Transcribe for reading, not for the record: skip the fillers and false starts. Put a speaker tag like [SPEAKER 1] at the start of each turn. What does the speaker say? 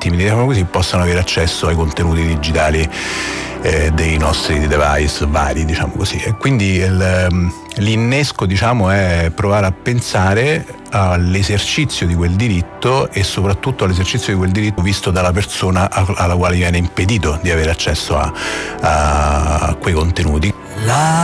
[SPEAKER 1] vittime, diciamo così, possano avere accesso ai contenuti digitali dei nostri device vari, diciamo così. E quindi l'innesco, diciamo, è provare a pensare all'esercizio di quel diritto e soprattutto all'esercizio di quel diritto visto dalla persona alla quale viene impedito di avere accesso a quei contenuti.